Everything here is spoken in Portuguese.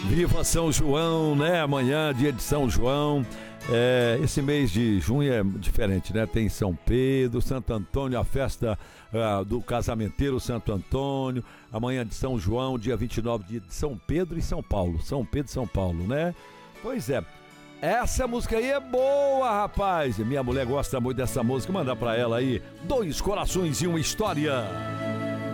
Viva São João, né? Amanhã, dia de São João. Esse mês de junho é diferente, né? Tem São Pedro, Santo Antônio, a festa do casamenteiro Santo Antônio. Amanhã de São João, dia 29, dia de São Pedro e São Paulo. São Pedro e São Paulo, né? Pois é. Essa música aí é boa, rapaz. Minha mulher gosta muito dessa música. Manda pra ela aí. 2 corações e uma história.